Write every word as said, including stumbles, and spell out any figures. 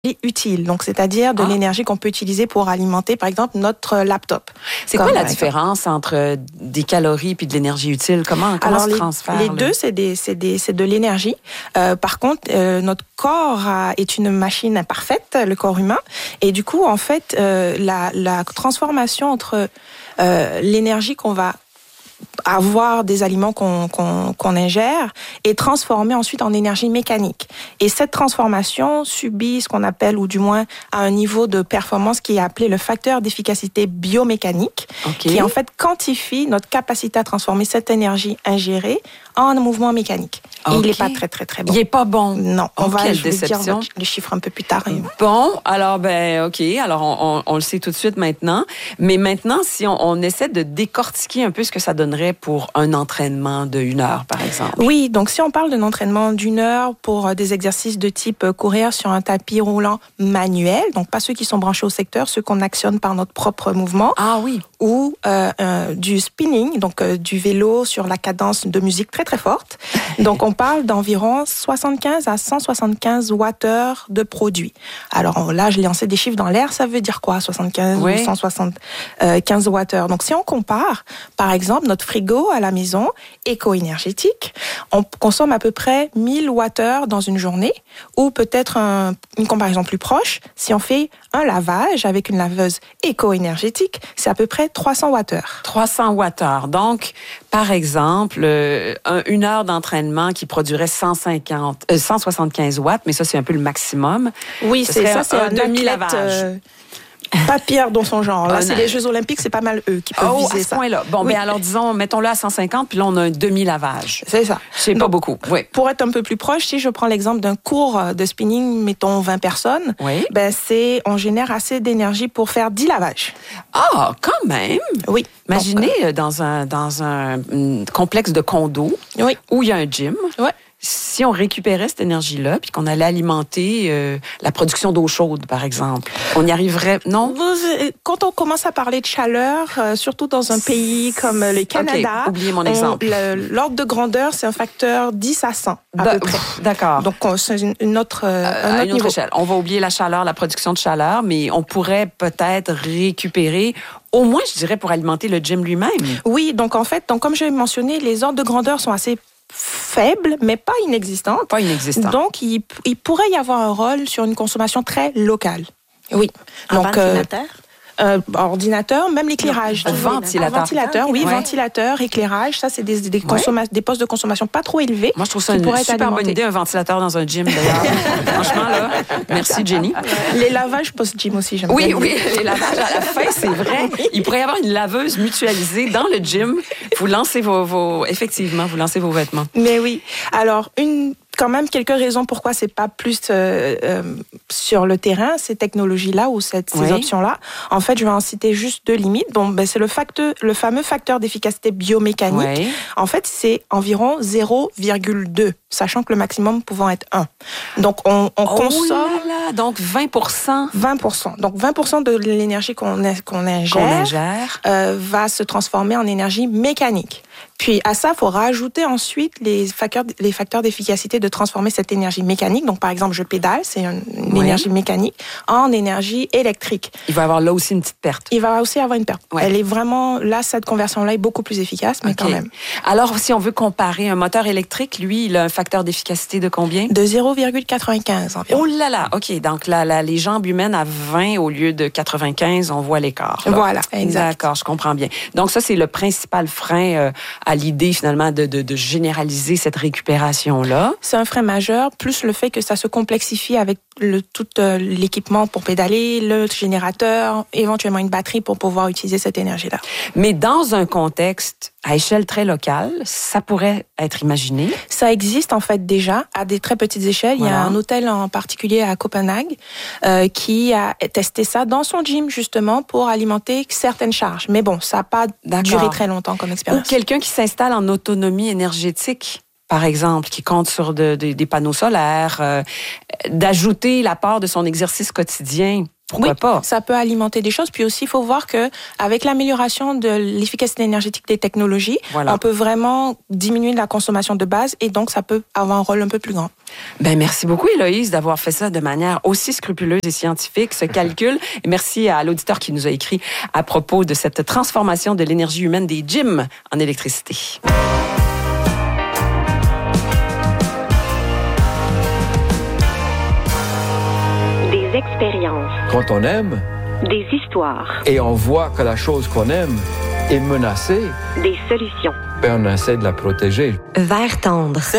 utile, donc c'est-à-dire de ah. l'énergie qu'on peut utiliser pour alimenter, par exemple, notre laptop. C'est quoi la différence entre des calories puis de l'énergie utile? Comment, comment Alors, se les, transfère? Les deux, c'est, des, c'est, des, c'est de l'énergie. Euh, par contre, euh, notre corps a, est une machine imparfaite, le corps humain, et du coup, en fait, euh, la, la transformation entre euh, l'énergie qu'on va avoir des aliments qu'on, qu'on, qu'on ingère et transformer ensuite en énergie mécanique. Et cette transformation subit ce qu'on appelle, ou du moins à un niveau de performance qui est appelé le facteur d'efficacité biomécanique, okay. qui en fait quantifie notre capacité à transformer cette énergie ingérée en mouvement mécanique. Okay. Et il n'est pas très, très, très bon. Il n'est pas bon? Non. Oh, on va quelle je vais déception. dire le chiffre un peu plus tard. Bon, alors, ben, OK. Alors, on, on, on le sait tout de suite maintenant. Mais maintenant, si on, on essaie de décortiquer un peu ce que ça donnerait pour un entraînement de une heure, par exemple. Oui, donc si on parle d'un entraînement d'une heure pour des exercices de type courir sur un tapis roulant manuel, donc pas ceux qui sont branchés au secteur, ceux qu'on actionne par notre propre mouvement. Ah oui. Ou euh, euh, du spinning, donc euh, du vélo sur la cadence de musique très très forte. Donc on parle d'environ soixante-quinze à cent soixante-quinze wattheures de produit. Alors là, je lancé des chiffres dans l'air, ça veut dire quoi, soixante-quinze oui. ou cent soixante-quinze wattheures? Donc si on compare, par exemple, notre frigo à la maison, éco-énergétique, on consomme à peu près mille wattheures dans une journée, ou peut-être un, une comparaison plus proche, si on fait un lavage avec une laveuse éco-énergétique, c'est à peu près trois cents wattheures. trois cents wattheures. Donc, par exemple, euh, une heure d'entraînement qui produirait cent cinquante, euh, cent soixante-quinze watts, mais ça, c'est un peu le maximum. Oui, Ce c'est ça, c'est un, un demi-lavage. Euh, pas pire dans son genre. Là, oh, c'est les Jeux Olympiques, c'est pas mal eux qui peuvent oh, viser ça. à ce point-là. Bon, oui. ben alors, disons, mettons-le à cent cinquante, puis là, on a un demi-lavage. C'est ça. C'est pas beaucoup. Oui. Pour être un peu plus proche, si je prends l'exemple d'un cours de spinning, mettons vingt personnes, oui. ben c'est, on génère assez d'énergie pour faire dix lavages. Ah, quand même! Oui. Imaginez Donc, euh, dans un, dans un, un complexe de condos oui. où il y a un gym. Oui. Si on récupérait cette énergie-là, puis qu'on allait alimenter euh, la production d'eau chaude, par exemple, on y arriverait, non? Quand on commence à parler de chaleur, euh, surtout dans un pays comme le Canada, okay, oubliez mon exemple. On, le, l'ordre de grandeur, c'est un facteur dix à cent, à de, peu près. D'accord. Donc, c'est une, une autre, euh, euh, un autre une autre niveau. échelle. On va oublier la chaleur, la production de chaleur, mais on pourrait peut-être récupérer, au moins, je dirais, pour alimenter le gym lui-même. Oui, donc en fait, donc, comme j'ai mentionné, les ordres de grandeur sont assez faible, mais pas inexistant. Pas inexistant. Donc, il, il pourrait y avoir un rôle sur une consommation très locale. Oui. Un Donc, ventilateur? Euh, ordinateur, même l'éclairage. Un ventilateur. Un ventilateur, oui, ouais. ventilateur, éclairage, ça, c'est des, des, consomma- ouais. des postes de consommation pas trop élevés. Moi, je trouve ça une super bonne idée, un ventilateur dans un gym, d'ailleurs. Franchement, là, merci, Jenny. Les lavages post-gym aussi, j'aime oui, bien. Oui, oui, les lavages à la fin, c'est vrai. Il pourrait y avoir une laveuse mutualisée dans le gym. Vous lancez vos, vos effectivement, vous lancez vos vêtements. Mais oui. Alors, une... quand même quelques raisons pourquoi c'est pas plus euh, euh, sur le terrain, ces technologies-là ou cette, ces oui. options-là. En fait, je vais en citer juste deux limites. Bon, ben, c'est le facteur, le fameux facteur d'efficacité biomécanique. Oui. En fait, c'est environ zéro virgule deux, sachant que le maximum pouvant être un. Donc, on, on oh consomme... Là là, donc vingt pour cent. vingt pour cent. Donc, vingt pour cent de l'énergie qu'on, qu'on ingère, qu'on ingère. Euh, va se transformer en énergie mécanique. Puis à ça, il faut rajouter ensuite les facteurs, les facteurs d'efficacité de transformer cette énergie mécanique. Donc par exemple, je pédale, c'est une, une oui. énergie mécanique, en énergie électrique. Il va y avoir là aussi une petite perte. Il va aussi avoir une perte. Ouais. Elle est vraiment, là, cette conversion-là est beaucoup plus efficace, mais okay. quand même. Alors, si on veut comparer un moteur électrique, lui, il a un facteur d'efficacité de combien? De zéro virgule quatre-vingt-quinze environ. Oh là là, OK. Donc là, là, les jambes humaines à vingt au lieu de quatre-vingt-quinze, on voit l'écart. Là. Voilà, exact. D'accord, je comprends bien. Donc ça, c'est le principal frein euh, à l'idée, finalement, De, de, de généraliser cette récupération-là. C'est un frein majeur, plus le fait que ça se complexifie avec le, tout euh, l'équipement pour pédaler, le générateur, éventuellement une batterie pour pouvoir utiliser cette énergie-là. Mais dans un contexte à échelle très locale, ça pourrait être imaginé? Ça existe en fait déjà à des très petites échelles. Voilà. Il y a un hôtel en particulier à Copenhague euh, qui a testé ça dans son gym justement pour alimenter certaines charges. Mais bon, ça n'a pas D'accord. duré très longtemps comme expérience. Ou quelqu'un qui s'installe en autonomie énergétique, par exemple, qui compte sur de, de, des panneaux solaires, euh, d'ajouter l'apport de son exercice quotidien pourquoi oui, pas? Ça peut alimenter des choses. Puis aussi, il faut voir que avec l'amélioration de l'efficacité énergétique des technologies, voilà. on peut vraiment diminuer la consommation de base et donc ça peut avoir un rôle un peu plus grand. Ben merci beaucoup Héloïse d'avoir fait ça de manière aussi scrupuleuse et scientifique, ce calcul. Et merci à l'auditeur qui nous a écrit à propos de cette transformation de l'énergie humaine des gyms en électricité. Des expériences. Quand on aime, des histoires. Et on voit que la chose qu'on aime est menacée. Des solutions. Ben on essaie de la protéger. Vert tendre.